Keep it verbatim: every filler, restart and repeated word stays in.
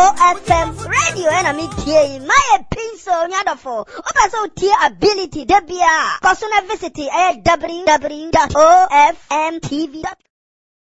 O F M radio and a media. My pencil nyadafo. Open so tier ability debia. Personal visit at w w w dot o f m t v dot com.